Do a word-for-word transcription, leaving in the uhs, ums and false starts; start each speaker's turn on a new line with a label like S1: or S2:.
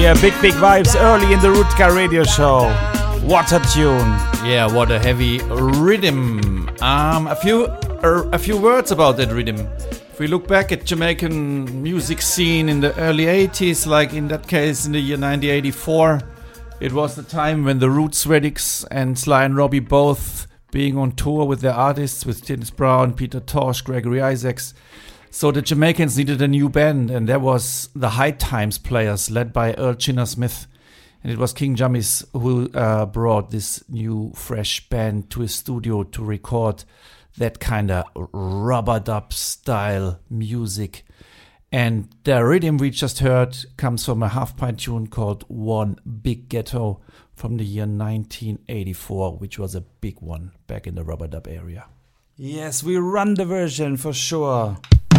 S1: Yeah, big, big vibes early in the Rootka radio show. What a tune.
S2: Yeah, what a heavy rhythm. Um, a few uh, a few words about that rhythm. If we look back at Jamaican music scene in the early eighties, like in that case in the year nineteen eighty-four, it was the time when the Roots Radics and Sly and Robbie both being on tour with their artists, with Dennis Brown, Peter Tosh, Gregory Isaacs. So the Jamaicans needed a new band, and there was the High Times Players, led by Earl Chinner Smith. And it was King Jammies who uh, brought this new, fresh band to his studio to record that kind of rubber-dub style music. And the rhythm we just heard comes from a half-pint tune called One Big Ghetto from the year nineteen eighty-four, which was a big one back in the rubber-dub area.
S1: Yes, we run the version for sure.